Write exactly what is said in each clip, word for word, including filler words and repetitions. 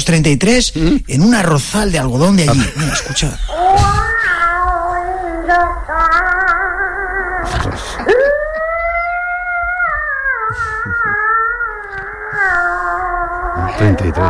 treinta y tres ¿Mm? En un arrozal de algodón de allí. Mira, escucha. treinta y tres.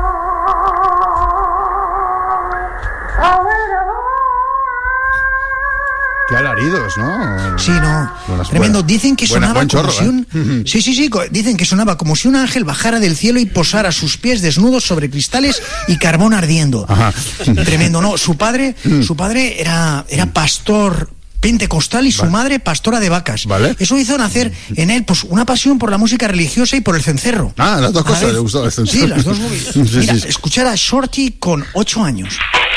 Qué alaridos, ¿no? Sí, no. Buenas, Tremendo. buenas. Dicen que Buena, sonaba chorro, como si un... ¿eh? Sí, sí, sí. Dicen que sonaba como si un ángel bajara del cielo y posara sus pies desnudos sobre cristales y carbón ardiendo. Ajá. Tremendo, ¿no? Su padre, su padre era, era pastor pentecostal y su vale. madre pastora de vacas. ¿Vale? Eso hizo nacer en él pues una pasión por la música religiosa y por el cencerro. Ah, las dos cosas le gustó el cencerro. Sí, las dos. Sí, Mira, sí. escuchar a Shorty con ocho años.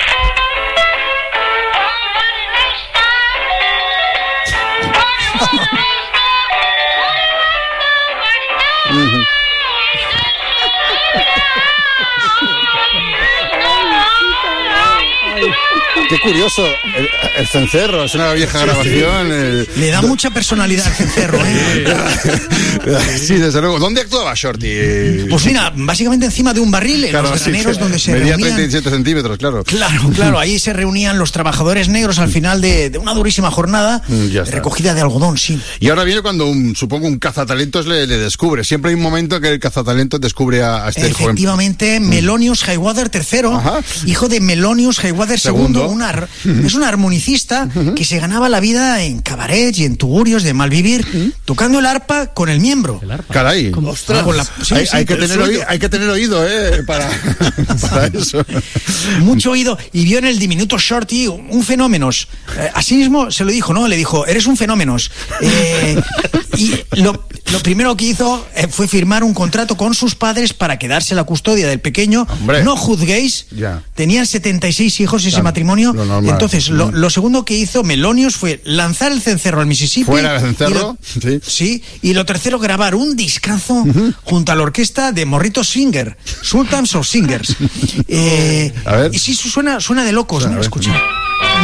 Qué curioso, el, el cencerro, es una vieja grabación. El... Le da mucha personalidad al cencerro, ¿eh? Sí, desde luego. ¿Dónde actuaba Shorty? Pues mira, básicamente encima de un barril, en claro, los graneros sí, donde se medía reunían... treinta y siete centímetros, claro. Claro, claro, ahí se reunían los trabajadores negros al final de, de una durísima jornada de recogida de algodón, sí. Y ahora viene cuando, un, supongo, un cazatalentos le, le descubre. Siempre hay un momento que el cazatalentos descubre a, a este joven. Efectivamente, Melonius Highwater tercero, Ajá. hijo de Melonius Highwater segundo, una, es un armonicista que se ganaba la vida en cabarets y en tugurios de malvivir, tocando el arpa con el miembro. ¿El arpa? Caray. Ostras, con la, sí, hay, sí, hay, que tener oído, hay que tener oído, ¿eh? Para, para eso. Mucho oído. Y vio en el diminuto Shorty un fenómeno. Eh, así mismo se lo dijo, ¿no? Le dijo, eres un fenómeno. Eh, y lo, lo primero que hizo eh, fue firmar un contrato con sus padres para quedarse la custodia del pequeño. Hombre. No juzguéis. Ya. Tenían setenta y seis hijos ese claro, matrimonio. Lo Entonces, lo, lo segundo que hizo Melonius fue lanzar el cencerro al Mississippi. ¿Fuera el cencerro? Lo, sí. Sí. Y lo tercero, grabar un discazo uh-huh. junto a la orquesta de Morritos Singer, Sultans of Singers. Eh, a ver. Y sí, suena, suena de locos, ¿no? Escucha.